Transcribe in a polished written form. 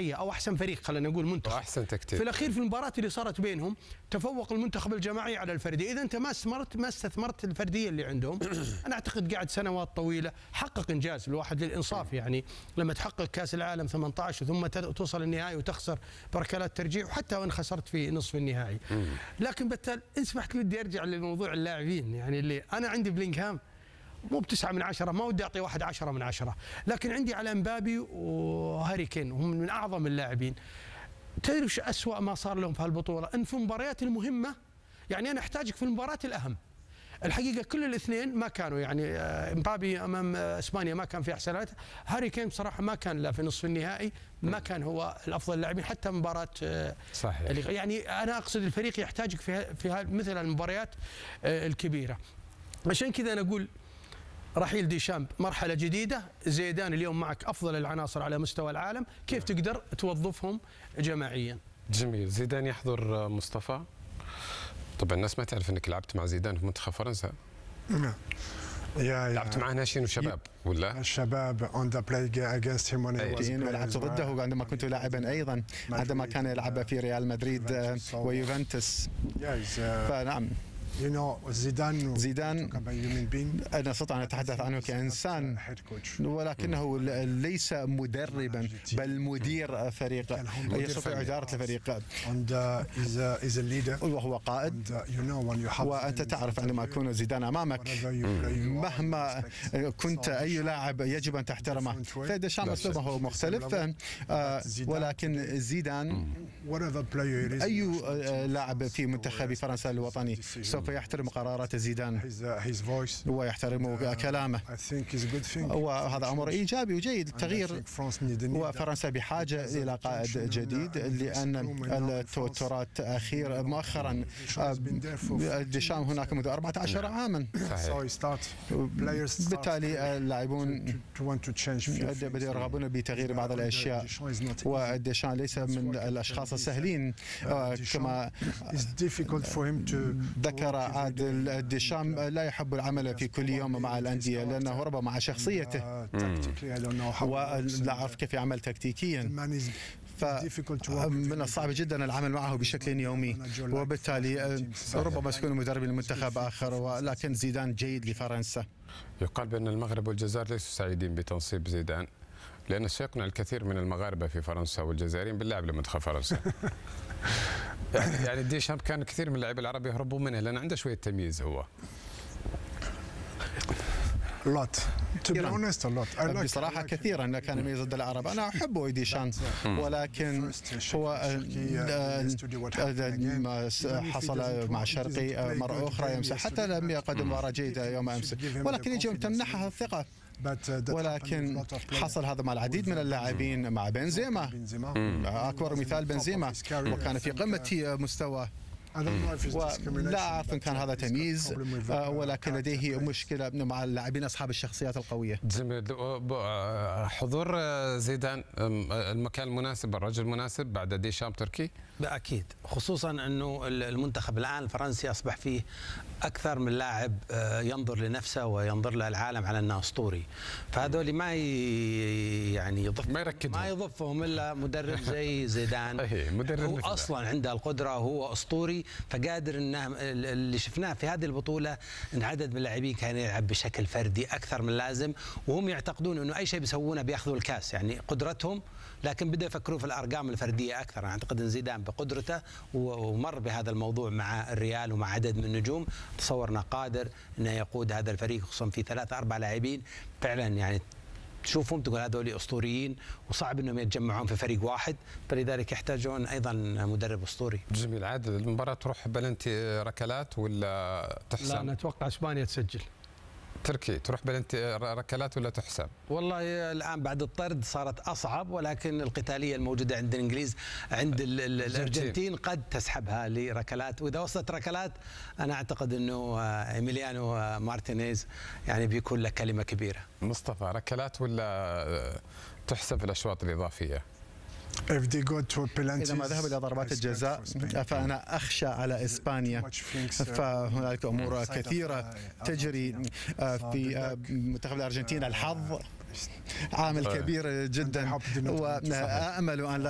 جماعيه او احسن فريق، خلينا نقول منتخب، واحسن تكتيك. في الاخير في المباراه اللي صارت بينهم تفوق المنتخب الجماعي على الفردي. اذا انت ما استثمرت الفرديه اللي عندهم، انا اعتقد قاعد سنوات طويله حقق انجاز الواحد للانصاف، يعني لما تحقق كاس العالم 18 ثم توصل النهائي وتخسر بركلات ترجيح، وحتى وان خسرت في نصف النهائي. لكن بالتالي ان سمحت لي بدي ارجع لموضوع اللاعبين، يعني اللي انا عندي بلينغهام مو ب9/10، ما ودي اعطي واحد 10/10، لكن عندي على امبابي وهاري كين هم من اعظم اللاعبين. تدري وش اسوأ ما صار لهم في هالبطوله؟ ان في المباريات المهمه، يعني انا احتاجك في المباراه الاهم. الحقيقه كل الاثنين ما كانوا، يعني امبابي امام اسبانيا ما كان في احسن، هاري كين بصراحه ما كان لا في نصف النهائي، ما كان هو الافضل اللاعبين حتى مباراه صحيح. يعني انا اقصد الفريق يحتاجك في مثل المباريات الكبيره. عشان كذا انا اقول رحيل ديشامب مرحله جديده، زيدان اليوم معك افضل العناصر على مستوى العالم، كيف تقدر توظفهم جماعيا؟ جميل. زيدان يحضر مصطفى. طبعا الناس ما تعرف انك لعبت مع زيدان في منتخب فرنسا. نعم. لعبت معاه ناشئين وشباب ولا؟ الشباب on the play against him when he was ولعبت ضده عندما كنت لاعبا ايضا، عندما كان يلعب في ريال مدريد ويوفنتوس. فنعم زيدان أنا أستطيع أن أتحدث عنه كإنسان، ولكنه ليس مدربا بل مدير فريق، يستطيع إدارة الفريق وهو قائد. وأنت تعرف عندما يكون زيدان أمامك مهما كنت أي لاعب يجب أن تحترمه. فديشامب أسلوبه مختلف، ولكن زيدان أي لاعب في منتخب فرنسا الوطني سوف يحترم قرارات زيدان ويحترم كلامه، وهذا أمر إيجابي وجيد. التغيير، وفرنسا بحاجة إلى قائد جديد، لأن التوترات مؤخرا ديشام هناك منذ 14 عاما. بالتالي اللاعبون بدأوا يرغبون بتغيير بعض الأشياء، وديشام ليس من الأشخاص السهلين كما ذكر عادل. ديشام لا يحب العمل في كل يوم مع الأندية لأنه ربما مع شخصيته ولا يعرف كيف يعمل تكتيكيا، فمن الصعب جدا العمل معه بشكل يومي، وبالتالي ربما سيكون مدرب لمنتخب آخر. ولكن زيدان جيد لفرنسا. يقال بأن المغرب والجزائر ليسوا سعيدين بتنصيب زيدان، لأنه سيقنع الكثير من المغاربة في فرنسا والجزائريين باللعب لمنتخب فرنسا. يعني ديشامب كان كثير من اللاعبين العرب يهربوا منه لأن عنده شوية تمييز. هو بصراحة كثيرا كان يميز ضد العرب. أنا أحب ديشامب، ولكن هو حصل مع شرقي مرة أخرى يمس، حتى لم يقدم مباراة جيدة يوم أمس، ولكن يجب أن تمنحها الثقة. ولكن حصل هذا مع العديد من اللاعبين، مع بنزيما أكبر مثال بنزيما، وكان في قمة مستواه. ولا أعرف إن كان هذا تمييز، ولكن لديه مشكلة مع اللاعبين أصحاب الشخصيات القوية. حضور زيدان المكان المناسب، الرجل المناسب بعد ديشامب تركي؟ أكيد، خصوصا أنه المنتخب الآن الفرنسي أصبح فيه أكثر من لاعب ينظر لنفسه وينظر للعالم على أنه أسطوري، فهذول ما يضفهم إلا مدرب زي زيدان. هو أصلا عنده القدرة، هو أسطوري، فقادر انه اللي شفناه في هذه البطوله ان عدد من اللاعبين كان يلعب بشكل فردي اكثر من اللازم، وهم يعتقدون انه اي شيء بيسوونه بياخذوا الكاس، يعني قدرتهم، لكن بدأوا يفكروا في الارقام الفرديه اكثر. انا اعتقد ان زيدان بقدرته ومر بهذا الموضوع مع الريال ومع عدد من النجوم، تصورنا قادر انه يقود هذا الفريق، خصوصا في 3-4 لاعبين فعلا يعني تشوفهم تقول هذول اسطوريين، وصعب انهم يتجمعون في فريق واحد، فلذلك يحتاجون ايضا مدرب اسطوري. جميل. عادل، المباراه تروح بلنتي ركلات ولا تحسم؟ لا، نتوقع اسبانيا تسجل. تركي تروح بلنتي ركلات ولا تحسم؟ والله الان بعد الطرد صارت اصعب، ولكن القتاليه الموجوده عند الانجليز عند الارجنتين قد تسحبها لركلات، واذا وصلت ركلات انا اعتقد انه ايميليانو مارتينيز يعني بيكون له كلمه كبيره. مصطفى، ركلات ولا تحسب في الاشواط الاضافيه؟ إذا ما ذهب إلى ضربات الجزاء فأنا أخشى على إسبانيا، فهناك أمور كثيرة تجري في منتخب الأرجنتين. الحظ عامل كبير جدا، وأأمل أن لا